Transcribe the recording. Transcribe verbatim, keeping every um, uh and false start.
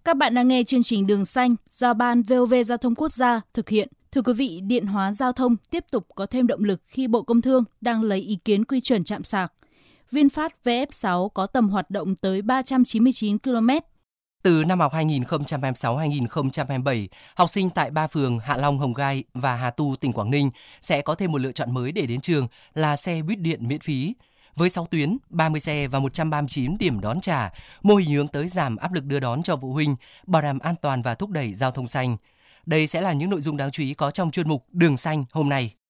Các bạn đang nghe chương trình Đường Xanh do Ban vê o vê Giao thông Quốc gia thực hiện. Thưa quý vị, điện hóa giao thông tiếp tục có thêm động lực khi Bộ Công Thương đang lấy ý kiến quy chuẩn trạm sạc. VinFast vê ép sáu có tầm hoạt động tới ba trăm chín mươi chín ki lô mét. Từ năm học hai nghìn không trăm hai mươi sáu hai nghìn không trăm hai mươi bảy, học sinh tại ba phường Hạ Long, Hồng Gai và Hà Tu, tỉnh Quảng Ninh sẽ có thêm một lựa chọn mới để đến trường là xe buýt điện miễn phí. Với sáu tuyến, ba mươi xe và một trăm ba mươi chín điểm đón trả, mô hình hướng tới giảm áp lực đưa đón cho phụ huynh, bảo đảm an toàn và thúc đẩy giao thông xanh. Đây sẽ là những nội dung đáng chú ý có trong chuyên mục Đường Xanh hôm nay.